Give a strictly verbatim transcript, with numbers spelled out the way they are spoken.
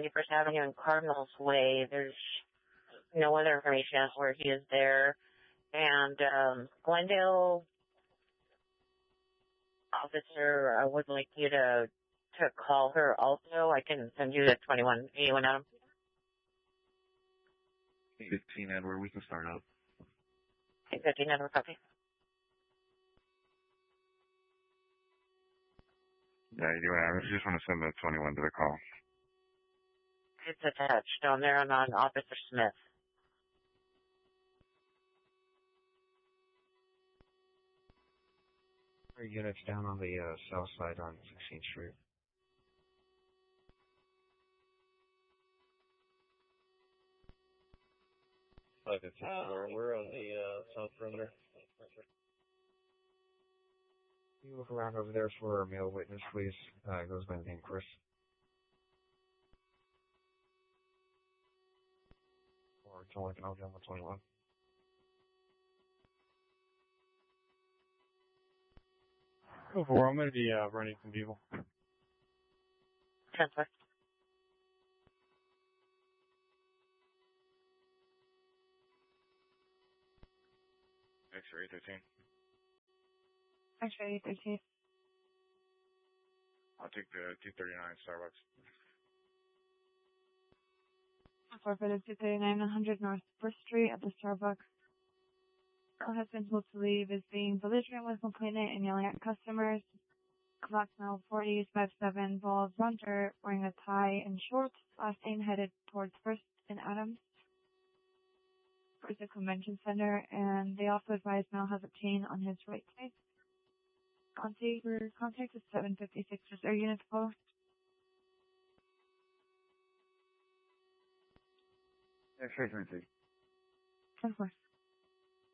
thirty-first Avenue and Cardinals Way. There's no other information as where he is there. And um, Glendale officer, I would like you to to call her also. I can send you the twenty-one eighty-one Adam. fifteen Edward, we can start up. fifteen Edward, copy. Yeah, you do have it. You just want to send the twenty-one to the call. It's attached on there and on Officer Smith. Our units down on the uh, south side on sixteenth Street. five fifty-four, we're on the uh, south perimeter. You look around over there for a male witness, please. Uh, it goes by the name Chris. Or twenty, I'll go with twenty-one. Go for it. I'm going to be uh, running some people. Transfer. X-ray thirteen. X-ray thirteen. I'll take the two thirty-nine Starbucks. For the two thirty-nine one hundred North First Street at the Starbucks. Girl has been told to leave, is being belligerent with complainant and yelling at customers. Clock now forty five seven Balls Runter wearing a tie and shorts. Last name headed towards First and Adams. Towards the convention center, and they also advise Mel has a chain on his right side. Contact, contact is seven fifty-six. Is there units post? X-ray twenty-two. ten four.